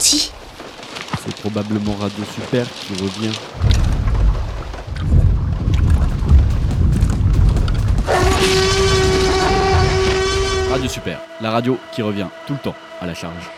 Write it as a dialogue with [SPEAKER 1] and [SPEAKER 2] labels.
[SPEAKER 1] parti.
[SPEAKER 2] C'est probablement Radio Super qui revient. Radio Super, la radio qui revient tout le temps à la charge.